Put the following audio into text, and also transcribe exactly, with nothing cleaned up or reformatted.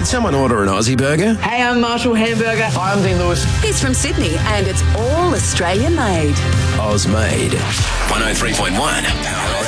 Did someone order an Aussie burger? Hey, I'm Marshall Hamburger. Hi, I'm Dean Lewis. He's from Sydney and it's all Australian made. Oz made. one oh three point one.